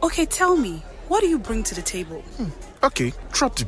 Okay, tell me, what do you bring to the table? Okay, drop the